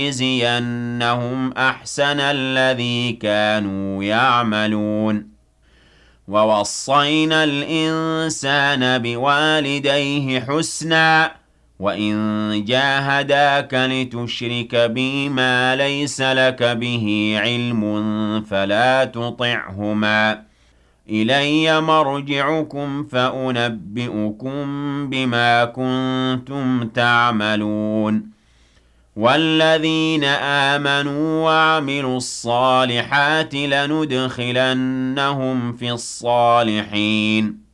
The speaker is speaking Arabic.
لنجزينهم أحسن الذي كانوا يعملون ووصينا الإنسان بوالديه حسنا وإن جاهداك لتشرك بي ما ليس لك به علم فلا تطعهما إلي مرجعكم فأنبئكم بما كنتم تعملون والذين آمنوا وعملوا الصالحات لندخلنهم في الصالحين